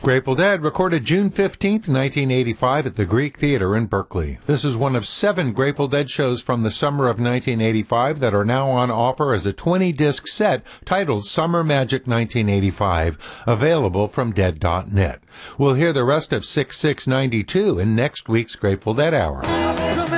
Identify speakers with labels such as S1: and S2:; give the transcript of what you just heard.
S1: Grateful Dead recorded June 15th, 1985 at the Greek Theater in Berkeley. This is one of 7 Grateful Dead shows from the summer of 1985 that are now on offer as a 20-disc set titled Summer Magic 1985, available from Dead.net. We'll hear the rest of 6692 in next week's Grateful Dead Hour.